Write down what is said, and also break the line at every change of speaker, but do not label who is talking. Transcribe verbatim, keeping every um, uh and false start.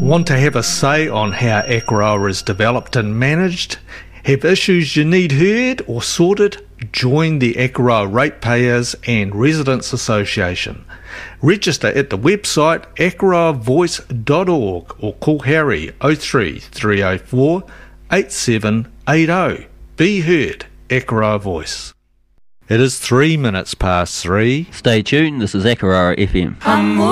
Want to have a say on how Akaroa is developed and managed? Have issues you need heard or sorted? Join the Akaroa Ratepayers and Residents Association. Register at the website akaroa voice dot org or call Harry oh three three oh four eight seven eight oh. Be heard, Akaroa Voice. It is three minutes past three.
Stay tuned, this is Akaroa F M.